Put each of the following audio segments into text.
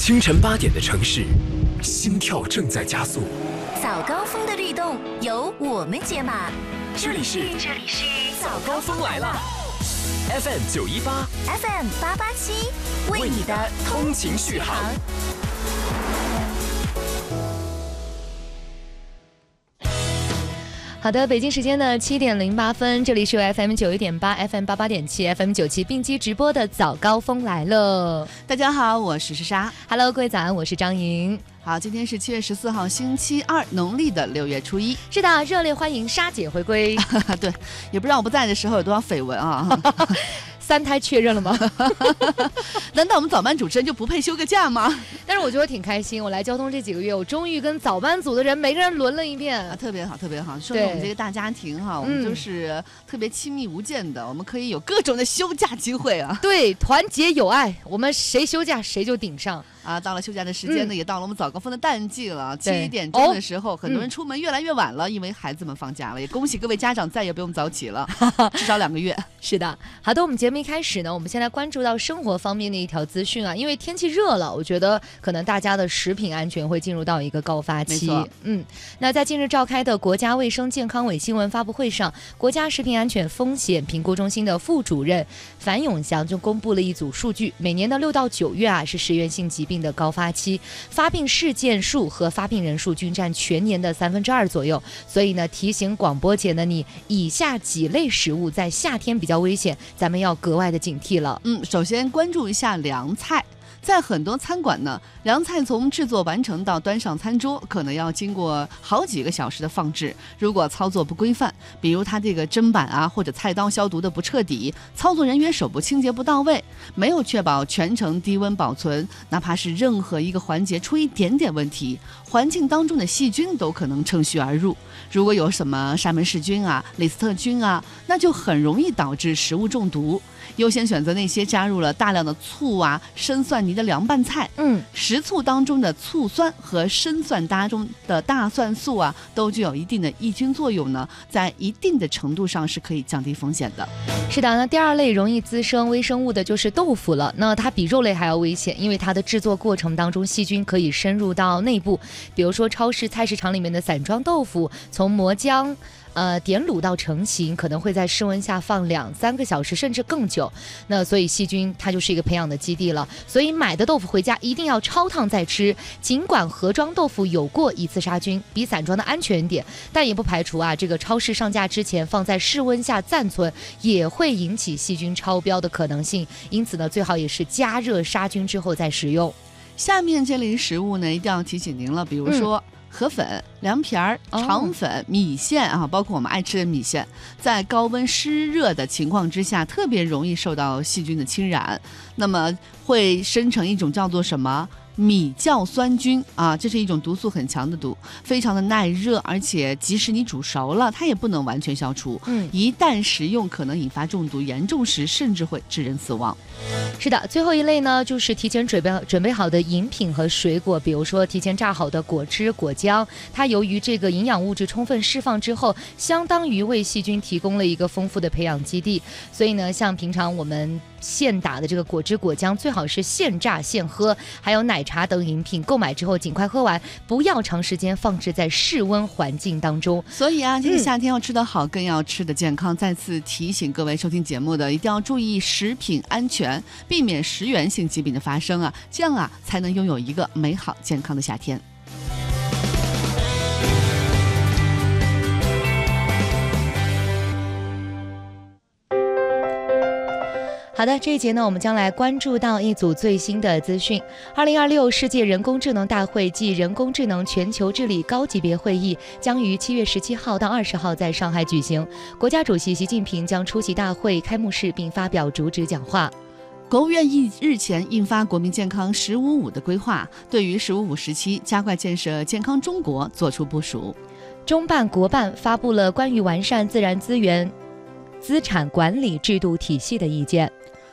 清晨8点的城市，心跳正在加速。 早高峰的律动由我们解码。这里是早高峰来了。 FM 918 FM 887，为你的通勤续航。 好的，北京时间的7点08分，这里是由 FM 91.8 FM 88.7 FM 97并机直播的早高峰来了。 大家好，我是诗莎。 Hello， 各位早安，我是张莹。 好，今天是7月14号，星期二，农历的6月初1。 是的，热烈欢迎莎姐回归。 对，也不知道我不在的时候有多少绯闻啊。 3胎确认了吗？ 难道我们早班主持人就不配休个假吗？ 但是我觉得挺开心，我来交通这几个月，我终于跟早班组的人每个人轮了一遍啊，特别好，特别好，说明我们这个大家庭哈，我们就是特别亲密无间的，我们可以有各种的休假机会啊。 对，团结友爱，我们谁休假谁就顶上。 啊，到了休假的时间呢，也到了我们早高峰的淡季了。7点钟的时候，很多人出门越来越晚了，因为孩子们放假了。也恭喜各位家长再也不用早起了，至少2个月。 是的，好的，我们节目一开始呢，我们先来关注到生活方面的一条资讯啊，因为天气热了，我觉得可能大家的食品安全会进入到一个高发期。 没错， 那在近日召开的国家卫生健康委新闻发布会上，国家食品安全风险评估中心的副主任樊永祥就公布了一组数据，每年的6到9月啊是食源性疾病的高发期，发病事件数和发病人数均占全年的2/3左右。所以呢，提醒广播节呢，你以下几类食物在夏天比较危险，咱们要格外的警惕了。 首先关注一下凉菜。在很多餐馆呢，凉菜从制作完成到端上餐桌，可能要经过好几个小时的放置。如果操作不规范，比如它这个砧板啊或者菜刀消毒的不彻底，操作人员手部清洁不到位，没有确保全程低温保存，哪怕是任何一个环节出一点点问题，环境当中的细菌都可能趁虚而入。如果有什么沙门氏菌啊、李斯特菌啊，那就很容易导致食物中毒。优先选择那些加入了大量的醋啊、生蒜泥的凉拌菜。食醋当中的醋酸和生蒜当中的大蒜素啊，都具有一定的抑菌作用呢，在一定的程度上是可以降低风险的。 是的，那第二类容易滋生微生物的就是豆腐了。那它比肉类还要危险，因为它的制作过程当中细菌可以深入到内部。比如说超市、菜市场里面的散装豆腐，从磨浆点卤到成型，可能会在室温下放2-3个小时，甚至更久。那所以细菌它就是一个培养的基地了。所以买的豆腐回家一定要焯烫再吃。尽管盒装豆腐有过一次杀菌，比散装的安全一点，但也不排除啊，这个超市上架之前放在室温下暂存，也会引起细菌超标的可能性。因此呢，最好也是加热杀菌之后再食用。 下面这类食物呢，一定要提醒您了，比如说河粉、凉皮儿、肠粉、米线啊，包括我们爱吃的米线，在高温湿热的情况之下，特别容易受到细菌的侵染，那么会生成一种叫做什么米酵酸菌啊，这是一种毒素很强的毒，非常的耐热，而且即使你煮熟了，它也不能完全消除。一旦食用，可能引发中毒，严重时甚至会致人死亡。 是的，最后一类呢，就是提前准备好的饮品和水果，比如说提前榨好的果汁、果浆，它由于这个营养物质充分释放之后，相当于为细菌提供了一个丰富的培养基地。所以呢，像平常我们现打的这个果汁、果浆，最好是现榨现喝，还有奶茶等饮品，购买之后尽快喝完，不要长时间放置在室温环境当中。 所以啊，这个夏天要吃得好，更要吃得健康。再次提醒各位收听节目的，一定要注意食品安全，避免食源性疾病的发生啊，这样啊才能拥有一个美好健康的夏天。 好的，这一节呢，我们将来关注到一组最新的资讯。2026世界人工智能大会暨人工智能全球治理高级别会议将于7月17号到20号在上海举行，国家主席习近平将出席大会开幕式并发表主旨讲话。 国务院日前印发国民健康“15-5”的规划，对于“15-5”时期加快建设健康中国作出部署。 中办国办发布了关于完善自然资源资产管理制度体系的意见。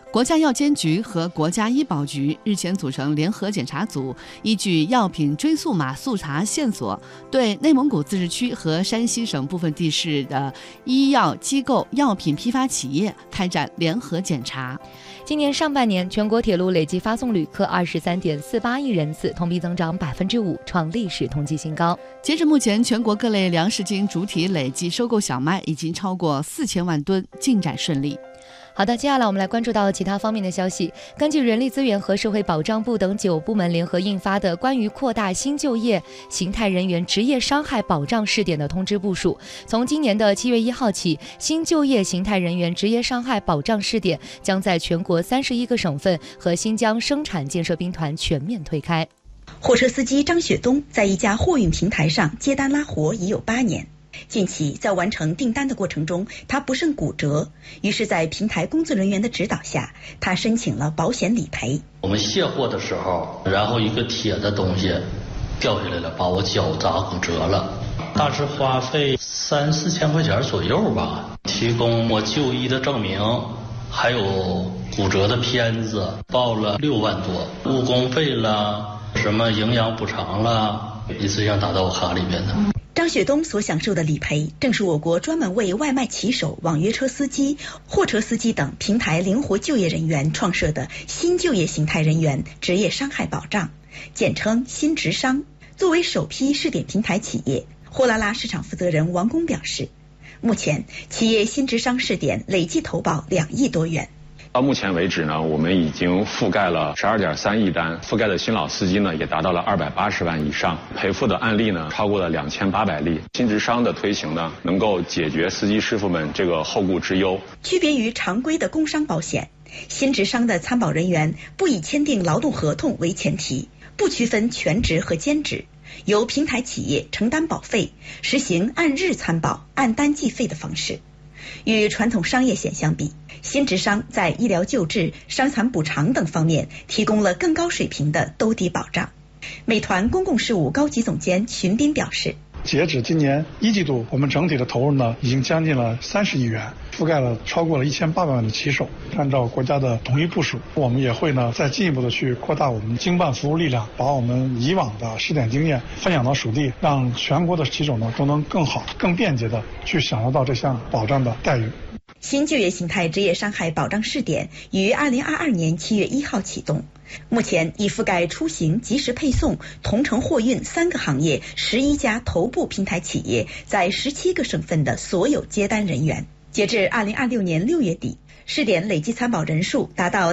国家药监局和国家医保局日前组成联合检查组，依据药品追溯码速查线索，对内蒙古自治区和山西省部分地市的医药机构、药品批发企业开展联合检查。 今年上半年，全国铁路累计发送旅客23.48亿人次，同比增长5%，创历史统计新高。 截至目前，全国各类粮食经主体累计收购小麦已经超过4000万吨，进展顺利。 好的，接下来我们来关注到其他方面的消息。根据人力资源和社会保障部等9部门联合印发的关于扩大新就业形态人员职业伤害保障试点的通知部署，从今年的7月1号起，新就业形态人员职业伤害保障试点将在全国31个省份和新疆生产建设兵团全面推开。 货车司机张雪东在一家货运平台上接单拉活已有8年。近期在完成订单的过程中，他不慎骨折，于是在平台工作人员的指导下，他申请了保险理赔。 我们卸货的时候，然后一个铁的东西掉下来了，把我脚砸骨折了，大致花费3、4千块钱左右吧。提供我就医的证明，还有骨折的片子，报了6万多，误工费了，什么营养补偿了，一次性打到我卡里边的。 张雪东所享受的理赔，正是我国专门为外卖骑手、网约车司机、货车司机等平台灵活就业人员创设的新就业形态人员职业伤害保障，简称新职伤。作为首批试点平台企业，货拉拉市场负责人王工表示，目前企业新职伤试点累计投保2亿多元。 到目前为止呢，我们已经覆盖了12.3亿单，覆盖的新老司机呢也达到了280万以上，赔付的案例呢超过了2800例。新职伤的推行呢，能够解决司机师傅们这个后顾之忧。 区别于常规的工伤保险，新职伤的参保人员不以签订劳动合同为前提，不区分全职和兼职，由平台企业承担保费，实行按日参保、按单计费的方式。与传统商业险相比，新职伤在医疗救治、伤残补偿等方面提供了更高水平的兜底保障。美团公共事务高级总监荀斌表示， 截止今年1季度，我们整体的投入呢已经将近了30亿元，覆盖了超过了1800万的骑手。按照国家的统一部署，我们也会呢再进一步的去扩大我们经办服务力量，把我们以往的试点经验分享到属地，让全国的骑手呢都能更好、更便捷的去享受到这项保障的待遇。 新就业形态职业伤害保障试点于2022年7月1号启动，目前已覆盖出行、即时配送、同城货运3个行业11家头部平台企业在17个省份的所有接单人员。截至2026年6月底，试点累计参保人数达到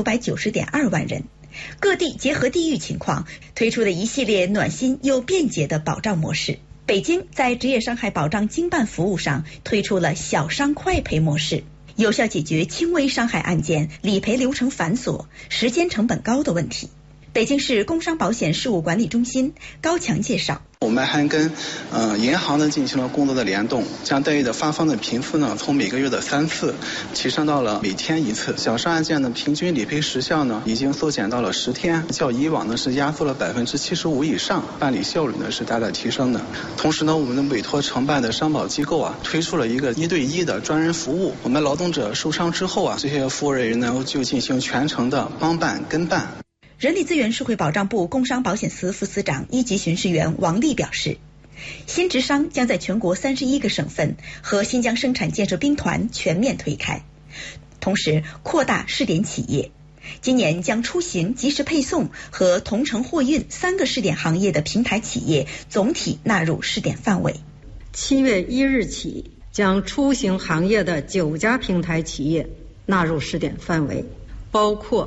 2990.2万人。各地结合地域情况推出了一系列暖心又便捷的保障模式。北京在职业伤害保障经办服务上推出了小伤快赔模式，有效解决轻微伤害案件理赔流程繁琐、时间成本高的问题。北京市工伤保险事务管理中心高强介绍， 我们还跟银行呢进行了工作的联动，将待遇的发放的频次呢从每个月的3次提升到了每天1次。小伤案件的平均理赔时效呢已经缩减到了10天，较以往呢是压缩了75%以上，办理效率呢是大大提升的。同时呢，我们的委托承办的商保机构啊推出了一个1对1的专人服务，我们劳动者受伤之后啊，这些服务人员呢就进行全程的帮办跟办。 人力资源社会保障部工伤保险司副司长1级巡视员王丽表示，新职伤将在全国31个省份和新疆生产建设兵团全面推开，同时扩大试点企业。今年将出行、即时配送和同城货运3个试点行业的平台企业总体纳入试点范围。 7月1日起，将出行行业的9家平台企业纳入试点范围，包括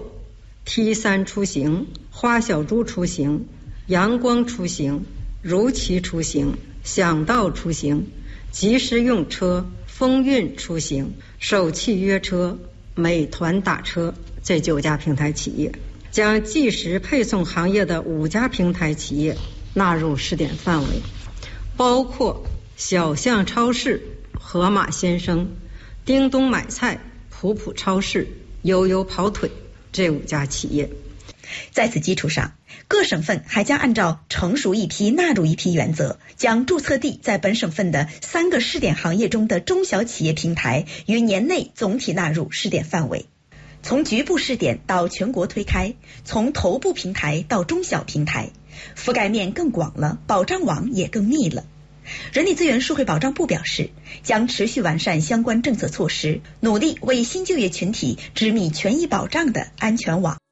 T3出行、花小猪出行、阳光出行、如期出行、想到出行、即时用车、风运出行、首汽约车、美团打车这9家平台企业，将即时配送行业的5家平台企业纳入试点范围，包括小象超市、盒马鲜生、叮咚买菜、普普超市、悠悠跑腿这5家企业。 在此基础上，各省份还将按照成熟一批纳入一批原则，将注册地在本省份的3个试点行业中的中小企业平台于年内总体纳入试点范围。 从局部试点到全国推开，从头部平台到中小平台，覆盖面更广了，保障网也更密了。人力资源社会保障部表示，将持续完善相关政策措施，努力为新就业群体织密权益保障的安全网。